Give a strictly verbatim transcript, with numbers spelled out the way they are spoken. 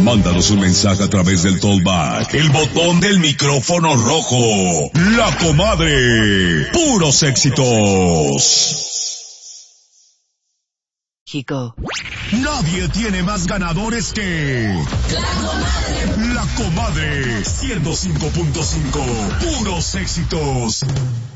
Mándanos un mensaje a través del Talkback, el botón del micrófono rojo. La Comadre. Puros éxitos. Chico. Nadie tiene más ganadores que... La Comadre. La Comadre. ciento cinco punto cinco. Puros éxitos.